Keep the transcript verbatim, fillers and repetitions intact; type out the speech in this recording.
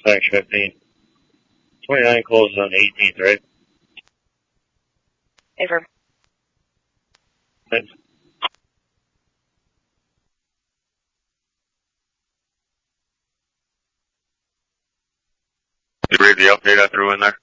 Dispatch fifteen. twenty-nine closes on eighteenth, right? Affirm. Thanks. You read the update I threw in there?